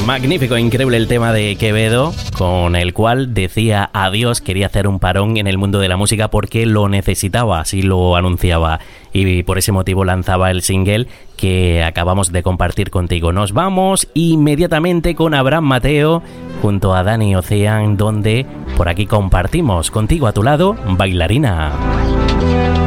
Magnífico, increíble el tema de Quevedo, con el cual decía adiós, quería hacer un parón en el mundo de la música porque lo necesitaba, así lo anunciaba, y por ese motivo lanzaba el single que acabamos de compartir contigo. Nos vamos inmediatamente con Abraham Mateo junto a Dani Ocean, donde por aquí compartimos Contigo a tu lado, Bailarina.